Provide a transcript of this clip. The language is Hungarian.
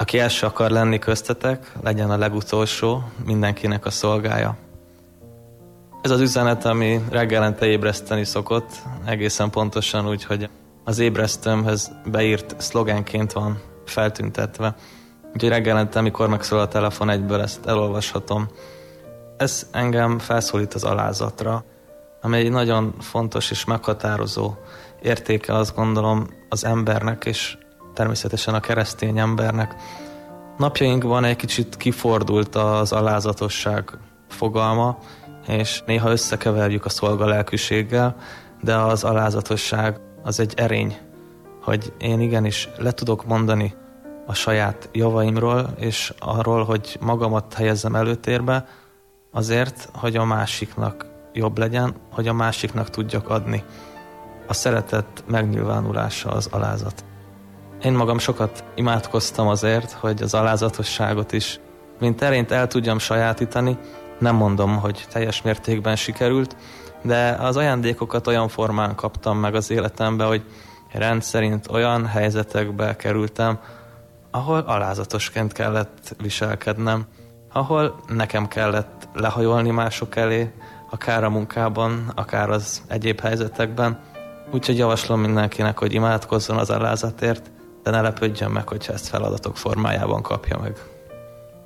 Aki első akar lenni köztetek, legyen a legutolsó, mindenkinek a szolgája. Ez az üzenet, ami reggelente ébreszteni szokott, egészen pontosan úgy, hogy az ébresztőmhez beírt szlogenként van feltüntetve. Úgyhogy reggelente, amikor megszólal a telefon, egyből ezt elolvashatom. Ez engem felszólít az alázatra, ami egy nagyon fontos és meghatározó értéke, azt gondolom, az embernek, és természetesen a keresztény embernek. Napjainkban egy kicsit kifordult az alázatosság fogalma, és néha összekeverjük a szolgalelkűséggel, de az alázatosság az egy erény, hogy én igenis le tudok mondani a saját javaimról, és arról, hogy magamat helyezzem előtérbe, azért, hogy a másiknak jobb legyen, hogy a másiknak tudjak adni. A szeretet megnyilvánulása az alázat. Én magam sokat imádkoztam azért, hogy az alázatosságot is mint erényt el tudjam sajátítani. Nem mondom, hogy teljes mértékben sikerült, de az ajándékokat olyan formán kaptam meg az életembe, hogy rendszerint olyan helyzetekbe kerültem, ahol alázatosként kellett viselkednem, ahol nekem kellett lehajolni mások elé, akár a munkában, akár az egyéb helyzetekben. Úgyhogy javaslom mindenkinek, hogy imádkozzon az alázatért, de ne lepődjön meg, hogyha ezt feladatok formájában kapja meg.